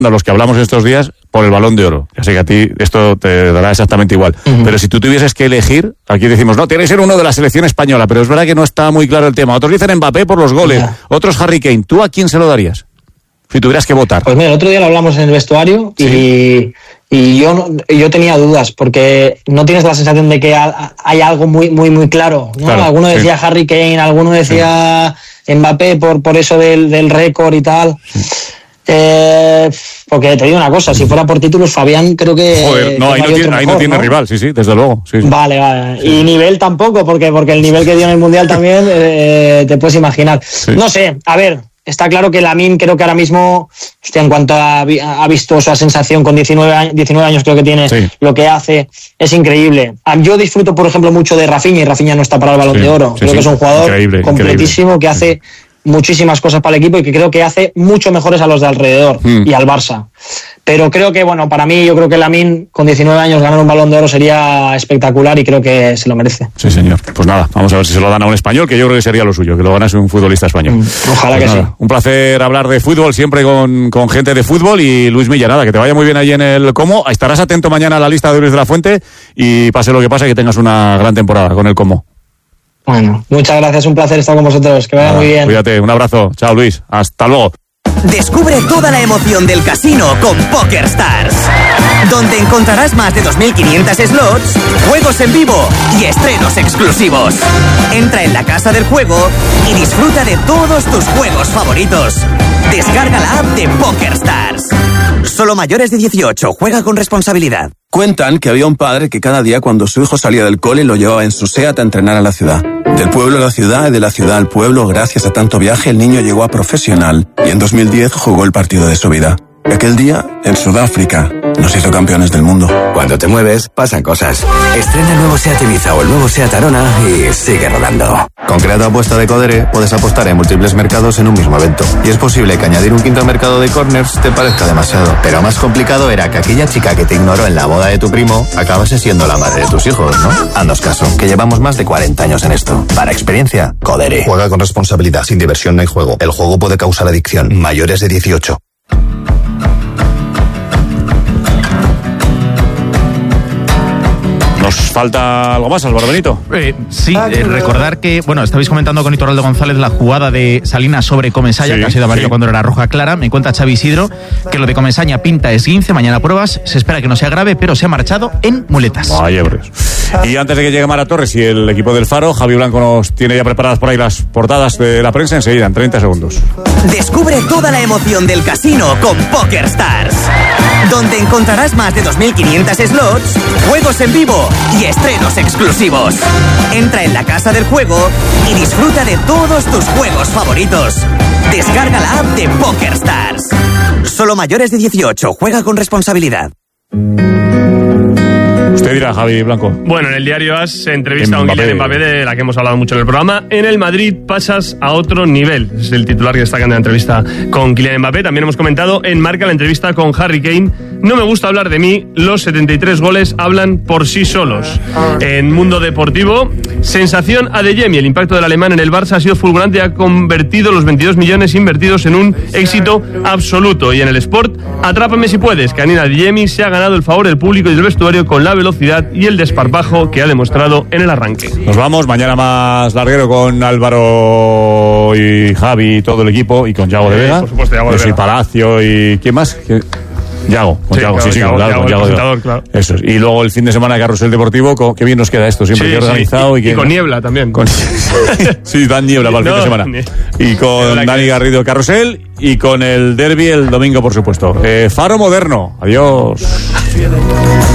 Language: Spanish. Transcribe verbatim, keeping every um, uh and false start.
a los que hablamos estos días por el Balón de Oro. Ya sé que a ti esto te dará exactamente igual. Uh-huh. Pero si tú tuvieses que elegir, aquí decimos, no, tiene que ser uno de la selección española, pero es verdad que no está muy claro el tema. Otros dicen Mbappé por los goles, yeah. otros Harry Kane. ¿Tú a quién se lo darías? Si tuvieras que votar. Pues mira, el otro día lo hablamos en el vestuario sí. y, y yo, yo tenía dudas, porque no tienes la sensación de que hay algo muy, muy, muy claro, ¿no? Claro, alguno decía sí. Harry Kane, alguno decía sí. Mbappé por, por eso del, del récord y tal. Sí. Eh, porque te digo una cosa, si fuera por títulos, Fabián creo que... Joder, no, ahí no, tiene, mejor, ahí no tiene ¿no? rival, sí, sí, desde luego. Sí, sí. Vale, vale. Sí. Y nivel tampoco, porque, porque el nivel que dio en el Mundial también eh, te puedes imaginar. Sí. No sé, a ver, está claro que Lamine creo que ahora mismo, hostia, en cuanto a, a vistosa sensación, con diecinueve años creo que tiene, sí. lo que hace es increíble. Yo disfruto, por ejemplo, mucho de Rafinha, y Rafinha no está para el Balón sí, de Oro. Sí, creo sí. que es un jugador increíble, completísimo, increíble. que hace... Sí. muchísimas cosas para el equipo y que creo que hace mucho mejores a los de alrededor mm. y al Barça. Pero creo que, bueno, para mí, yo creo que Lamine con diecinueve años ganar un Balón de Oro sería espectacular y creo que se lo merece. Sí, señor. Pues nada, vamos a ver si se lo dan a un español, que yo creo que sería lo suyo, que lo ganase un futbolista español. Mm. Ojalá pues que nada, sí. Un placer hablar de fútbol, siempre con, con gente de fútbol. Y Luis Milla, nada, que te vaya muy bien ahí en el Como. Estarás atento mañana a la lista de Luis de la Fuente y pase lo que pase, que tengas una gran temporada con el Como. Bueno, muchas gracias, un placer estar con vosotros, que vaya ah, muy bien. Cuídate, un abrazo, chao Luis, hasta luego. Descubre toda la emoción del casino con PokerStars, donde encontrarás más de dos mil quinientos slots, juegos en vivo y estrenos exclusivos. Entra en la casa del juego y disfruta de todos tus juegos favoritos. Descarga la app de PokerStars. Solo mayores de dieciocho, juega con responsabilidad. Cuentan que había un padre que cada día cuando su hijo salía del cole lo llevaba en su SEAT a entrenar a la ciudad. Del pueblo a la ciudad y de la ciudad al pueblo, gracias a tanto viaje, el niño llegó a profesional y en dos mil diez jugó el partido de su vida. Aquel día, en Sudáfrica, nos hizo campeones del mundo. Cuando te mueves, pasan cosas. Estrena el nuevo SEAT Ibiza o el nuevo SEAT Arona y sigue rodando. Con Creato Apuesta de Codere puedes apostar en múltiples mercados en un mismo evento. Y es posible que añadir un quinto mercado de corners te parezca demasiado. Pero más complicado era que aquella chica que te ignoró en la boda de tu primo acabase siendo la madre de tus hijos, ¿no? Haznos caso, que llevamos más de cuarenta años en esto. Para experiencia, Codere. Juega con responsabilidad. Sin diversión no hay juego. El juego puede causar adicción. Mayores de dieciocho. ¿Nos falta algo más, Álvaro Benito? Eh, sí, eh, recordar que, bueno, estabais comentando con Iturralde González la jugada de Salinas sobre Comesaña, sí, que ha sido amarilla sí. cuando era roja clara. Me cuenta Xavi Isidro que lo de Comesaña pinta esguince, mañana pruebas, se espera que no sea grave, pero se ha marchado en muletas. Vaya, y antes de que llegue Mara Torres y el equipo del Faro, Javi Blanco nos tiene ya preparadas por ahí las portadas de la prensa enseguida, en treinta segundos. Descubre toda la emoción del casino con PokerStars, donde encontrarás más de dos mil quinientos slots, juegos en vivo y estrenos exclusivos. Entra en la casa del juego y disfruta de todos tus juegos favoritos. Descarga la app de PokerStars. Solo mayores de dieciocho, juega con responsabilidad. Usted dirá, Javi Blanco. Bueno, en el diario AS se entrevista a un Kylian Mbappé, de la que hemos hablado mucho en el programa. En el Madrid pasas a otro nivel. Es el titular que destaca en la entrevista con Kylian Mbappé. También hemos comentado en Marca la entrevista con Harry Kane. No me gusta hablar de mí, los setenta y tres goles hablan por sí solos. En Mundo Deportivo, sensación Adeyemi. El impacto del alemán en el Barça ha sido fulgurante y ha convertido los veintidós millones invertidos en un éxito absoluto. Y en el Sport, atrápame si puedes. Karim Adeyemi se ha ganado el favor del público y del vestuario con la velocidad y el desparpajo que ha demostrado en el arranque. Nos vamos, mañana más larguero con Álvaro y Javi y todo el equipo, y con Yago de Vega. Eh, por supuesto, Yago de Vega. Y Palacio y ¿quién más? ¿Quién? Yago, con sí, Yago, claro, sí, sí, Yago, claro, Yago, con Yago, Yago. Claro. Eso es. Y luego el fin de semana de Carrusel Deportivo, qué bien nos queda esto, siempre sí, organizado. Sí. Y, y, que, y con niebla también. Con... sí, dan niebla para el no, fin de semana. Ni... Y con Dani que... Garrido Carrusel, y con el derbi el domingo, por supuesto. Eh, Faro Moderno, adiós.